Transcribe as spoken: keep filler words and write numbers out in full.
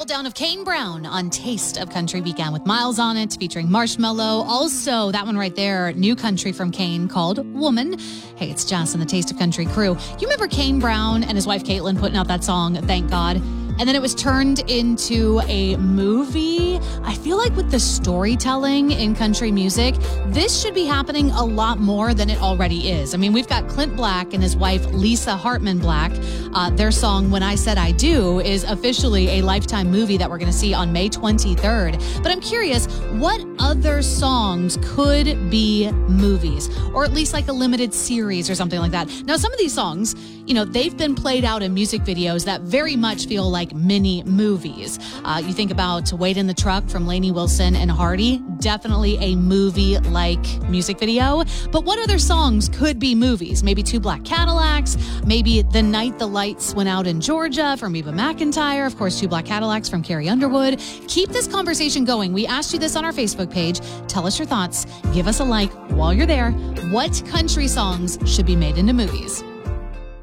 countdown of Kane Brown on Taste of Country began with Miles on it, featuring Marshmello. Also, that one right there, new country from Kane called Woman. Hey, it's Jess and the Taste of Country crew. You remember Kane Brown and his wife Caitlin putting out that song, Thank God? And then it was turned into a movie. I feel like with the storytelling in country music, this should be happening a lot more than it already is. I mean, we've got Clint Black and his wife, Lisa Hartman Black. Uh, their song, When I Said I Do, is officially a Lifetime movie that we're going to see on May twenty-third. But I'm curious, what other songs could be movies? Or at least like a limited series or something like that. Now, some of these songs, you know, they've been played out in music videos that very much feel like mini movies. Uh, you think about Wait in the Truck from Lainey Wilson and Hardy, definitely a movie-like music video. But what other songs could be movies? Maybe Two Black Cadillacs, maybe The Night the Lights Went Out in Georgia from Eva McEntire, of course, Two Black Cadillacs from Carrie Underwood. Keep this conversation going. We asked you this on our Facebook page. Tell us your thoughts. Give us a like while you're there. What country songs should be made into movies?